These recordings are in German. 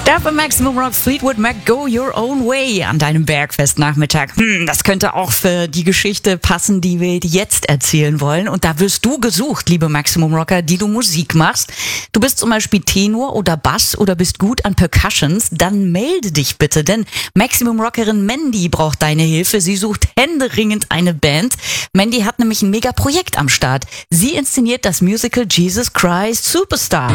Dafür Maximum Rock Fleetwood Mac Go Your Own Way an deinem Bergfestnachmittag. Das könnte auch für die Geschichte passen, die wir jetzt erzählen wollen. Und da wirst du gesucht, liebe Maximum Rocker, die du Musik machst. Du bist zum Beispiel Tenor oder Bass oder bist gut an Percussions. Dann melde dich bitte, denn Maximum Rockerin Mandy braucht deine Hilfe. Sie sucht händeringend eine Band. Mandy hat nämlich ein Mega-Projekt am Start. Sie inszeniert das Musical Jesus Christ Superstar.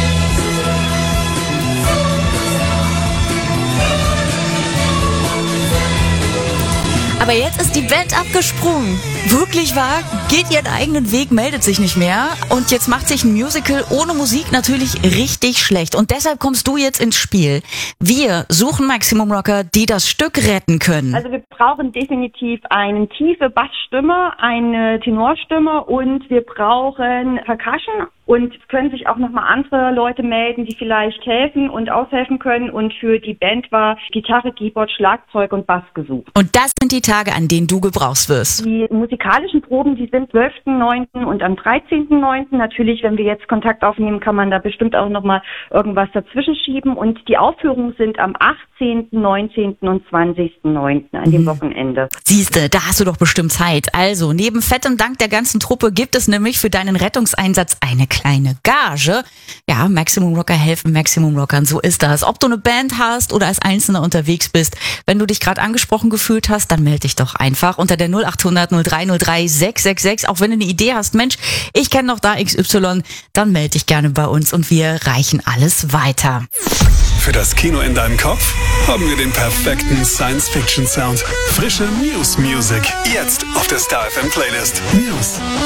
Aber jetzt ist die Band abgesprungen. Wirklich wahr? Geht ihren eigenen Weg, meldet sich nicht mehr. Und jetzt macht sich ein Musical ohne Musik natürlich richtig schlecht. Und deshalb kommst du jetzt ins Spiel. Wir suchen Maximum Rocker, die das Stück retten können. Also wir brauchen definitiv eine tiefe Bassstimme, eine Tenorstimme und wir brauchen Percussion. Und es können sich auch nochmal andere Leute melden, die vielleicht helfen und aushelfen können. Und für die Band war Gitarre, Keyboard, Schlagzeug und Bass gesucht. Und das sind die Tage, an denen du gebraucht wirst. Die musikalischen Proben, die sind 12.09. und am 13.09. Natürlich, wenn wir jetzt Kontakt aufnehmen, kann man da bestimmt auch nochmal irgendwas dazwischen schieben. Und die Aufführungen sind am 18., 19. und 20.09. an dem Wochenende. Siehste, da hast du doch bestimmt Zeit. Also, neben fettem Dank der ganzen Truppe gibt es nämlich für deinen Rettungseinsatz eine kleine Gage. Ja, Maximum Rocker helfen Maximum Rockern, so ist das. Ob du eine Band hast oder als Einzelner unterwegs bist, wenn du dich gerade angesprochen gefühlt hast, dann melde dich doch einfach unter der 0800 0303 666. Auch wenn du eine Idee hast, Mensch, ich kenne noch da XY, dann melde dich gerne bei uns und wir reichen alles weiter. Für das Kino in deinem Kopf haben wir den perfekten Science-Fiction-Sound. Frische Muse Music. Jetzt auf der Star FM Playlist. Muse.